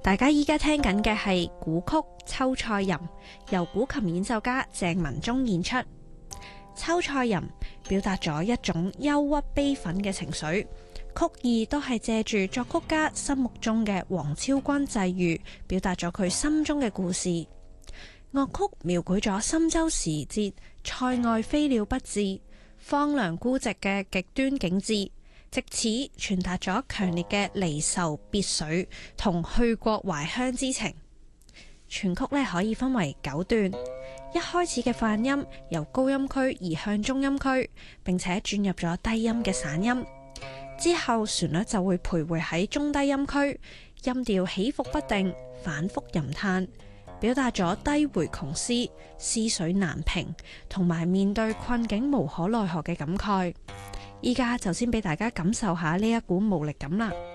大家依家聽緊嘅係古曲《秋菜吟》，由古琴演奏家鄭文忠演出。《秋菜吟》表達咗一種憂鬱悲憤嘅情緒，曲意都係借住作曲家心目中嘅王昭君際遇，表達咗佢心中嘅故事。樂曲描繪咗深秋時節塞外飛鳥不至、荒涼孤寂嘅極端景致，藉此傳達咗強烈嘅離愁別緒同去國懷鄉之情。全曲可以分為9段，一開始嘅泛音由高音區移向中音區，並且轉入咗低音嘅散音。之後旋律就會徘徊喺中低音區，音調起伏不定，反覆吟嘆，表達咗低回窮思、思緒難平，同埋面對困境無可奈何嘅感慨。依家就先俾大家感受下呢一股無力感啦。